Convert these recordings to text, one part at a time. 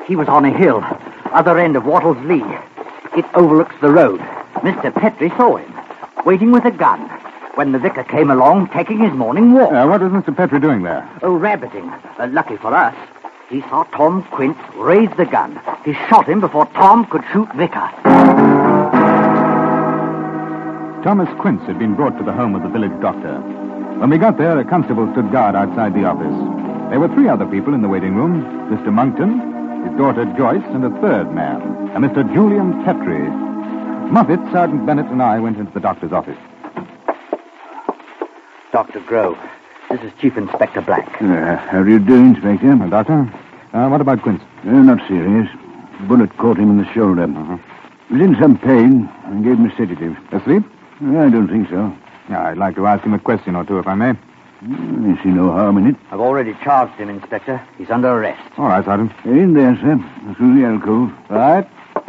He was on a hill, other end of Wattles Lee. It overlooks the road. Mr. Petrie saw him, waiting with a gun, when the vicar came along taking his morning walk. What was Mr. Petrie doing there? Oh, rabbiting. Lucky for us. He saw Tom Quince raise the gun. He shot him before Tom could shoot Vicar. Thomas Quince had been brought to the home of the village doctor. When we got there, a constable stood guard outside the office. There were 3 other people in the waiting room: Mr. Monkton, his daughter Joyce, and a third man, a Mr. Julian Petrie. Moffat, Sergeant Bennett, and I went into the doctor's office. Dr. Grove, this is Chief Inspector Black. How do you do, Inspector? Doctor, what about Quince? Not serious. Bullet caught him in the shoulder. He was in some pain. I gave him a sedative. Asleep? I don't think so. I'd like to ask him a question or two, if I may. I see no harm in it. I've already charged him, Inspector. He's under arrest. All right, Sergeant. In there, sir. Through the alcove. Right.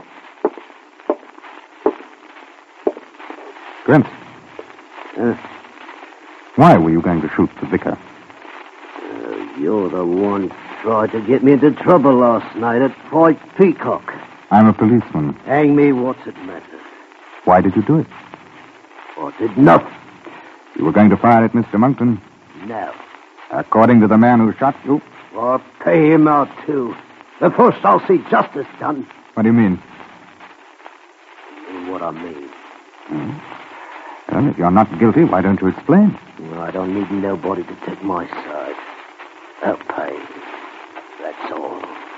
Quince. Why were you going to shoot the vicar? You're the one tried to get me into trouble last night at Fight Peacock. I'm a policeman. Hang me, what's it matter? Why did you do it? I did nothing. You were going to fire at Mr. Monkton. No. According to the man who shot you? I'll pay him out, too. But first I'll see justice done. What do you mean? What I mean. Well, if you're not guilty, why don't you explain? I don't need nobody to take my side. I'll pay.